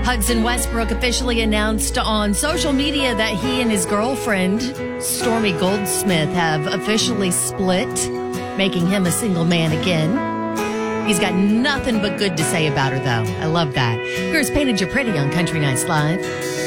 Hudson Westbrook officially announced on social media that he and his girlfriend, Stormy Goldsmith, have officially split, making him a single man again. He's got nothing but good to say about her, though. I love that. Here's Painted You Pretty on Country Nights Live.